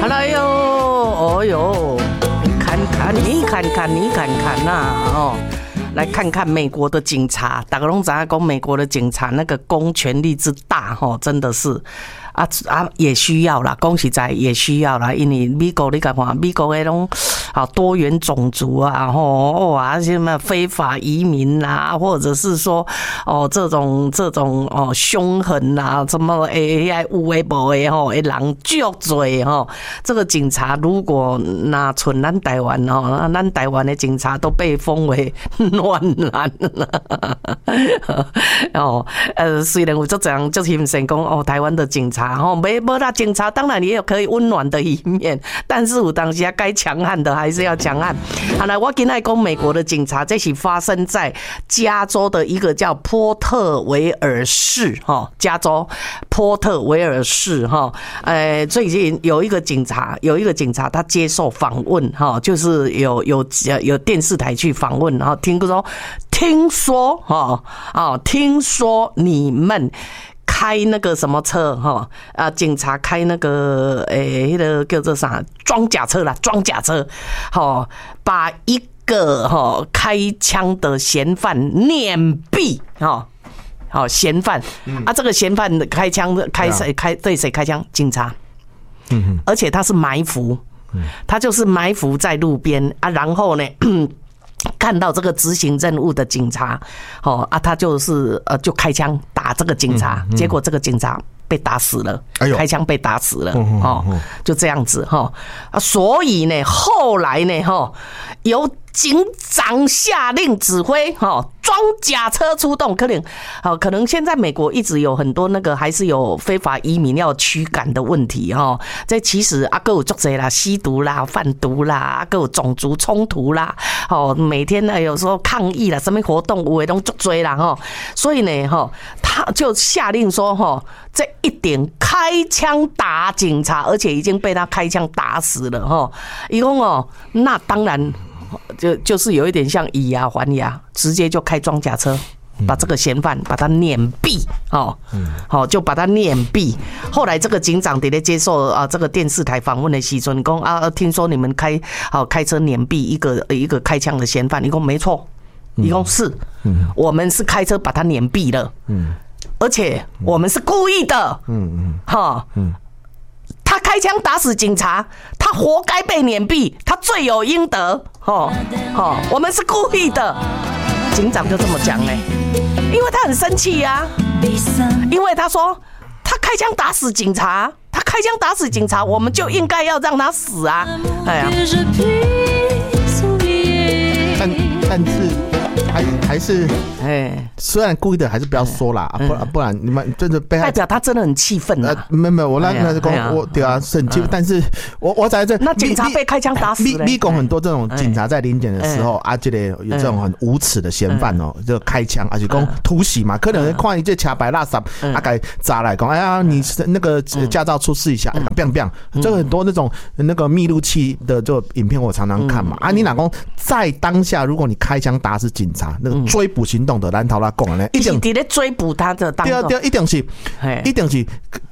哎呦，哦呦，你看看呐，来看看美国的警察，大家都知道，美国的警察那个公权力之大，真的是。也需要啦，讲实在也需要啦，因为美国你看看，美国那种多元种族啊，什么非法移民啦，或者是说这种凶狠啦，什么有诶无诶会人足多这个警察如果拿存咱台湾咱台湾的警察都被封为暖男了虽然有这样就欣赏讲台湾的警察没啦，警察当然也有可以温暖的一面，但是有当时该强悍的还是要强悍。好了，我今天讲美国的警察，这是发生在加州的一个叫波特维尔市加州波特维尔市最近有一个警察他接受访问就是有电视台去访问，然后听说你们开那个什么车警察开那个那个叫做啥装甲车，把一个开枪的嫌犯碾毙嫌犯这个嫌犯开枪对谁开枪？警察，而且他是埋伏，他就是埋伏在路边然后呢看到这个执行任务的警察他就是就开枪打这个警察，结果这个警察被打死了，开枪被打死了就这样子所以呢后来呢由警长下令指挥装甲车出动，可能现在美国一直有很多那个还是有非法移民要驱赶的问题这其实还有很多啦，吸毒啦、贩毒啦，还有种族冲突啦每天呢有时候抗议啦，什么活动有的都很多啦所以呢他就下令说这一点开枪打警察，而且已经被他开枪打死了他说那当然就是有一点像以牙还牙，直接就开装甲车把这个嫌犯把他碾毙就把他碾毙。后来这个警长在接受这个电视台访问的时候，你说听说你们开车碾毙一个开枪的嫌犯，你说没错，你说是我们是开车把他碾毙了而且我们是故意的他开枪打死警察，他活该被碾毙，他罪有应得我们是故意的。警长就这么讲因为他很生气因为他说他开枪打死警察，我们就应该要让他死但是还是虽然故意的，还是不要说啦，不然你们真的被代表他真的很气愤没有，我那是讲我对生气，但是我在这那警察被开枪打死了。 美国很多这种警察在临检的时候这里有这种很无耻的嫌犯就开枪，而且讲突袭嘛，可能看一这车白垃圾该砸来讲，哎呀，你那个驾照出示一下，biang biang，就很多那种那个密录器的就影片我常常看嘛你哪讲在当下，如果你开枪打死警察，那个追捕行动的咱头来讲呢， 一定在追捕他的当中， 对，一定是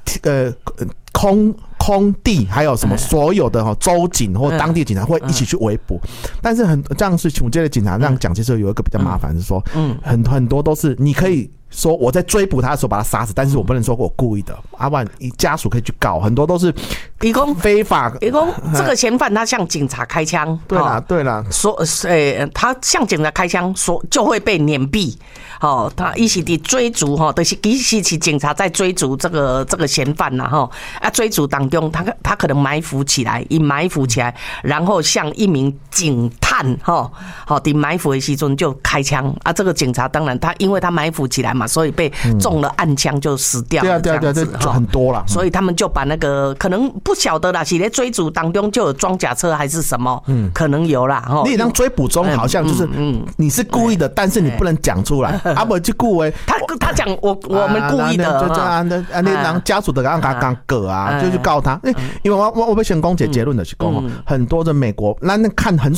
空地还有什么所有的州警或当地警察会一起去围捕，但是这样是请这些警察这样讲，其实有一个比较麻烦是说，很多都是你可以说我在追捕他的时候把他杀死，但是我不能说我故意的，不然家属可以去告，很多都是非法。 这个嫌犯他向警察开枪， 对啦， 他向警察开枪，就会被碾毙。他一起的追逐就是一起警察在追逐这个嫌犯追逐当中他可能埋伏起来，然后向一名警探的埋伏的时候就开枪这个警察当然因为他埋伏起来嘛，所以被中了暗枪就死掉了。对， 很多啦。 所以他们就把那个可能不晓得啦，是在追逐当中就有装甲车还是什么，可能有啦。 你当追捕中好像就是你是故意的，但是你不能讲出来。不就故意他讲我们故意的， 就这样的你让家属的刚告就告他。因为我被先讲结论的是讲很多的美国那看很爽嘛，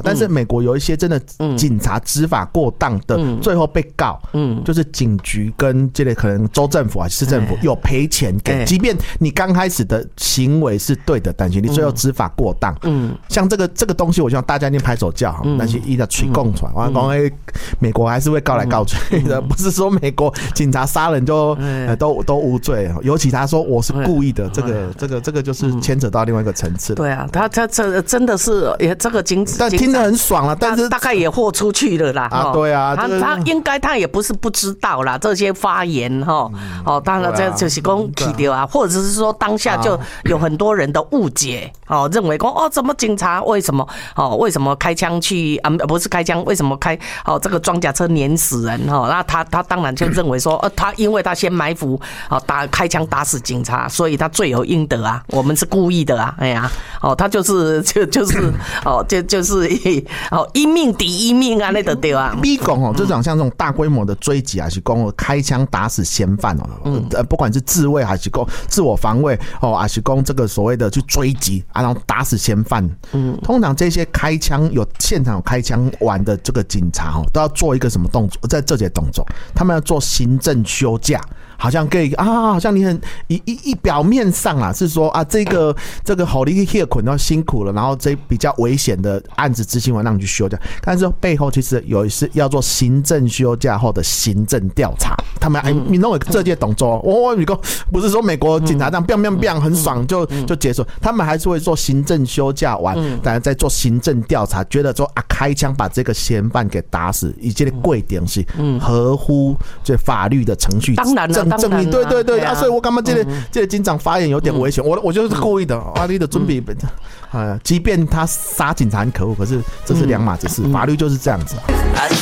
但是美国有一些真的警察执法过当的，最后被告，就是警局跟这类可能州政府啊、市政府有赔钱给，即便你刚开始的行为是对的，但是你最后执法过当，像这个东西，我希望大家一定拍手叫好，但是一直吹供出来，我讲美国还是会告来告去的，不是说美国警察杀人就都无罪，尤其他说我是故意的，这个就是牵扯到另外一个层次了。 对啊，他这真的是也这个警， 但听得很爽了，但是大概也豁出去了啦。 啊，对啊， 他应该他也不是不知道啦，这些发言哈，当然这就是讲起掉啊，或者是说当下就有很多人的误解，认为讲怎么警察为什么开枪去不是开枪，为什么开这个装甲车碾死人那他当然就认为说他因为他先埋伏开枪打死警察，所以他罪有应得啊，我们是故意的啊，哎呀，他就是一命抵一命啊，那个对啊。 美国这种像这种大规模的追击还是讲开枪打死嫌犯不管是自卫还是讲自我防卫还是讲这个所谓的去追击然后打死嫌犯，通常这些开枪现场有开枪完的这个警察都要做一个什么动作，在这些动作，他们要做行政休假。好像可以好像你很一表面上啦是说这个好你去捆要辛苦了，然后这比较危险的案子执行完让你去休假，但是背后其实有是要做行政休假后的行政调查。他们你弄这些动作，不是说美国警察这样 biang 很爽就结束，他们还是会做行政休假完，当然再做行政调查，觉得说开枪把这个嫌犯给打死，以及贵点是合乎这法律的程序， 当然了。 证明对所以我感觉这个警长发言有点危险，我就是故意的你的准备即便他杀警察很可恶，可是这是两码子事，法律就是这样子。